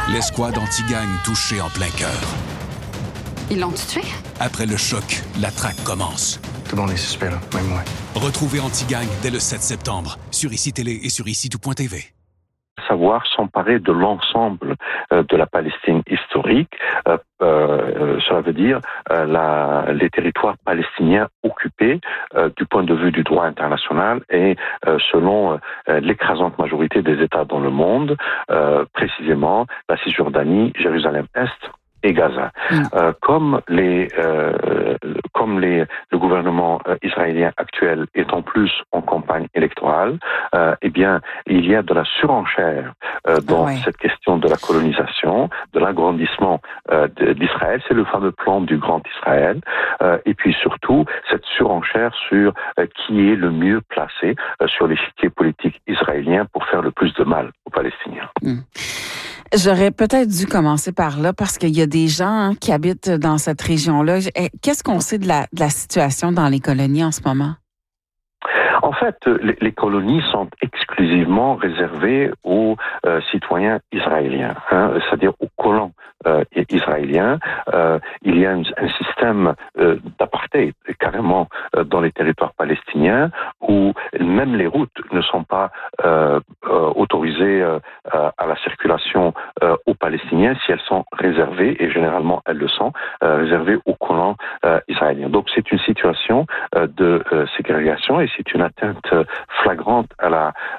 L'escouade anti-gang touchée en plein cœur. Ils l'ont tué? Après le choc, la traque commence. Tout le monde est suspect, là, même moi. Retrouvez Anti-Gang dès le 7 septembre sur ICI Télé et sur ICI-tout.tv. Savoir s'emparer de l'ensemble de la Palestine historique, cela veut dire les territoires palestiniens occupés du point de vue du droit international et selon l'écrasante majorité des États dans le monde, précisément la Cisjordanie, Jérusalem-Est et Gaza. Comme le gouvernement israélien actuel est en plus en campagne électorale, eh bien, il y a de la surenchère dans cette question de la colonisation, de l'agrandissement d'Israël. C'est le fameux plan du Grand Israël. Et puis surtout, cette surenchère sur qui est le mieux placé sur l'échiquier politique israélien pour faire le plus de mal aux Palestiniens. J'aurais peut-être dû commencer par là parce qu'il y a des gens qui habitent dans cette région-là. Qu'est-ce qu'on sait de la situation dans les colonies en ce moment? En fait, les colonies sont exclusivement réservées aux citoyens israéliens, c'est-à-dire aux colons israéliens. Il y a un système d'apartheid carrément dans les territoires palestiniens où même les routes ne sont pas autorisées à la circulation aux Palestiniens si elles sont réservées, et généralement elles le sont, réservées aux colons israéliens. Donc c'est une situation de ségrégation et c'est une atteinte flagrante à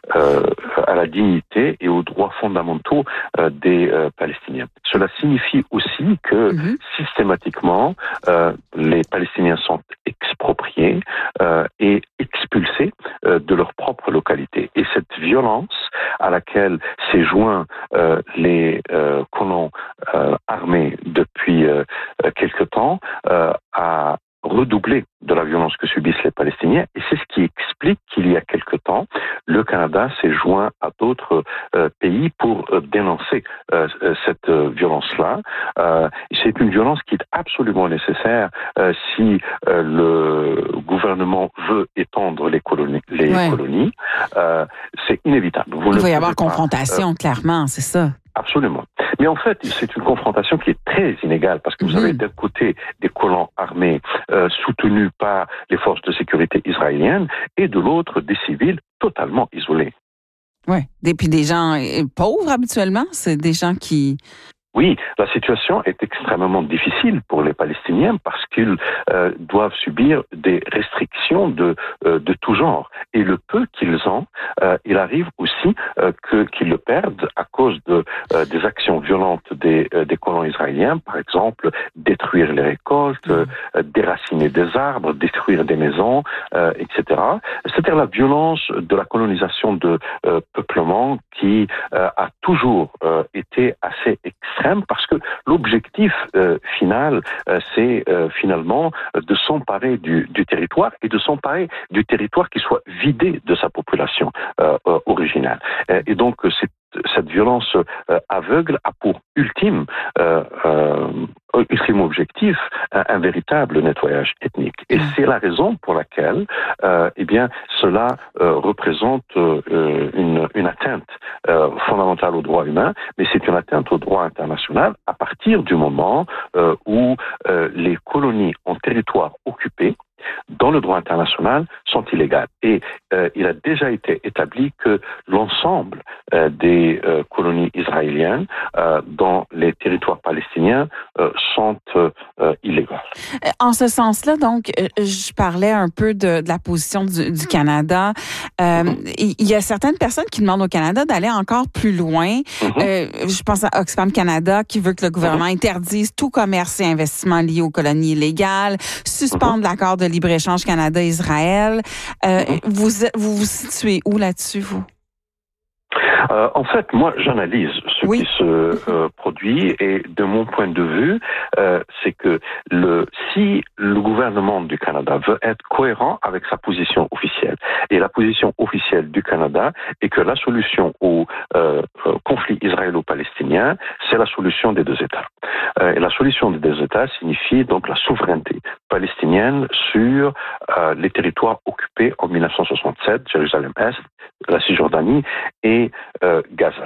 la dignité et aux droits fondamentaux des Palestiniens. Cela signifie aussi que systématiquement les Palestiniens sont expropriés et expulsés de leur propre localité. Et cette violence à laquelle s'est joint les colons armés depuis quelque temps a redoublé de la violence que subissent les Palestiniens, et c'est ce qui explique qu'il y a quelque temps, le Canada s'est joint à d'autres pays pour dénoncer cette violence-là. C'est une violence qui est absolument nécessaire si le gouvernement veut étendre les colonies. C'est inévitable. Il va y avoir confrontation, clairement, c'est ça. Absolument. Mais en fait, c'est une confrontation qui est très inégale parce que vous avez d'un côté des colons armés soutenus par les forces de sécurité israéliennes et de l'autre des civils totalement isolés. Oui. Et puis des gens pauvres habituellement, c'est des gens qui... Oui, la situation est extrêmement difficile pour les Palestiniens parce qu'ils doivent subir des restrictions de tout genre. Et le peu qu'ils ont, il arrive aussi qu'ils le perdent à cause des actions violentes des colons israéliens, par exemple détruire les récoltes, déraciner des arbres, détruire des maisons, etc. C'est-à-dire la violence de la colonisation de peuplement qui a toujours été assez extrême parce que l'objectif final, c'est finalement de s'emparer du territoire et de s'emparer du territoire qui soit vidé de sa population originale. Et donc, cette violence aveugle a pour ultime objectif un véritable nettoyage ethnique. Et c'est la raison pour laquelle cela représente une atteinte fondamentale aux droits humains, mais c'est une atteinte au droit international à partir du moment où les colonies en territoire occupé dans le droit international sont illégales. Et il a déjà été établi que l'ensemble des colonies israéliennes dans les territoires palestiniens sont illégales. En ce sens-là, donc, je parlais un peu de la position du Canada. Il y a certaines personnes qui demandent au Canada d'aller encore plus loin. Je pense à Oxfam Canada qui veut que le gouvernement interdise tout commerce et investissement lié aux colonies illégales, suspendre l'accord de libre-échange Canada-Israël. Vous vous situez où là-dessus, vous? En fait, moi, j'analyse ce qui se produit et de mon point de vue, c'est que si le gouvernement du Canada veut être cohérent avec sa position officielle, et la position officielle du Canada est que la solution au conflit israélo-palestinien, c'est la solution des deux États. Et la solution des deux États signifie donc la souveraineté palestinienne sur les territoires occupés en 1967, Jérusalem-Est, la Cisjordanie et Gaza.